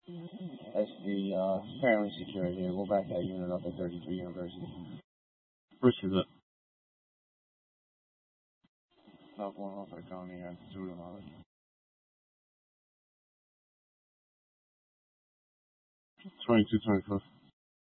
That's the apparently secure here. We'll back that unit up at 33 University. Roger that. South 105 County and Student Knowledge. 2225.